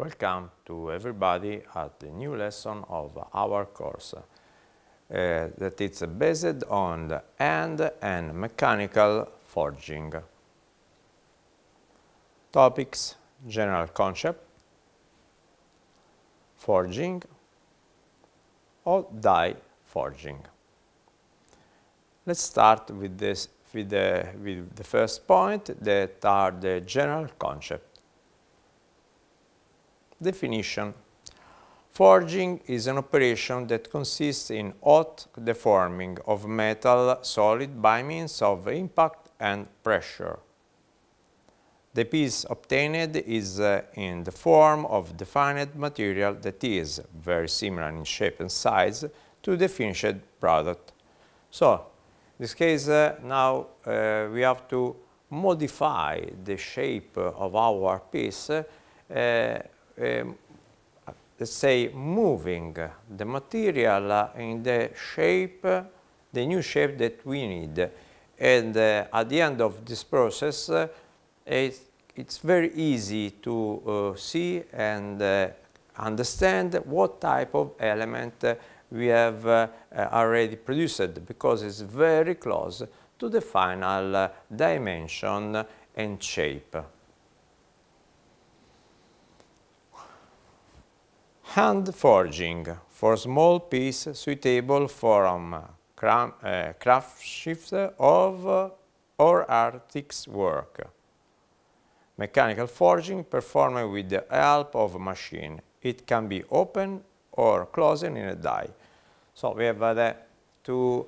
Welcome to everybody at the new lesson of our course that is based on the hand and mechanical forging. Topics: general concept, forging or die forging. Let's start with the first point, that are the general concept. Definition: forging is an operation that consists in hot deforming of metal solid by means of impact and pressure. The piece obtained is in the form of defined material that is very similar in shape and size to the finished product. So, in this case, now we have to modify the shape of our piece, let's say moving the material in the shape, the new shape that we need. And at the end of this process, it's very easy to see and understand what type of element we have already produced, because it's very close to the final dimension and shape. Hand forging for small piece suitable for craftsmanship or artistic work. Mechanical forging performed with the help of a machine. It can be opened or closed in a die. So we have the two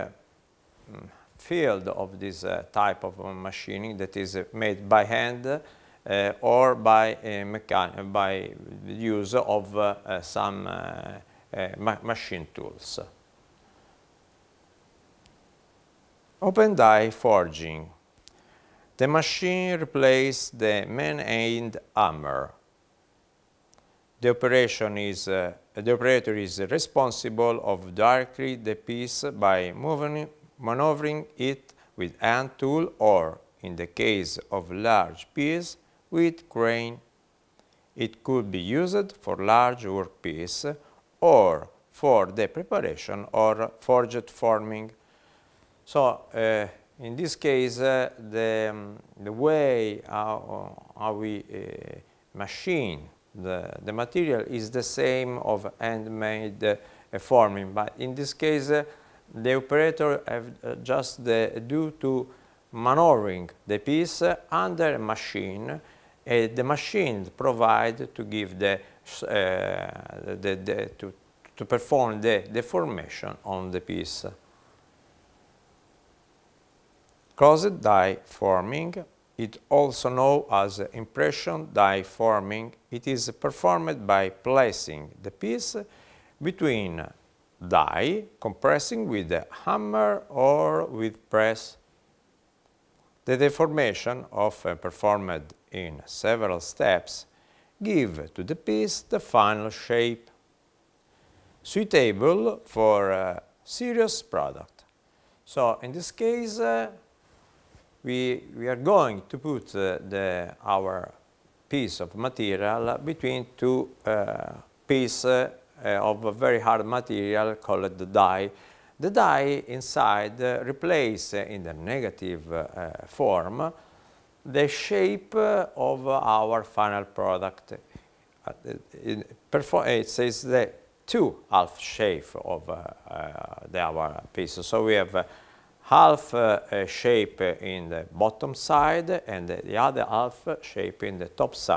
fields of this type of machining, that is made by hand or by the use of some machine tools. Open die forging. The machine replaces the man-made hammer. The operator is responsible of directly the piece by maneuvering it with hand tool, or, in the case of large piece, with crane. It could be used for large workpiece or for the preparation or forged forming. So, in this case, the way how we machine the material is the same of handmade forming, but in this case the operator have just the due to maneuvering the piece under a machine. The machine provide to give to perform the deformation on the piece. Closed die forming, it also known as impression die forming. It is performed by placing the piece between die, compressing with a hammer or with press. The deformation, often performed in several steps, give to the piece the final shape, suitable for a serious product. So, in this case, we are going to put our piece of material between two pieces of a very hard material called the die. The die inside replaces in the negative form the shape of our final product. It says the two half shape of our piece. So we have half shape in the bottom side and the other half shape in the top side.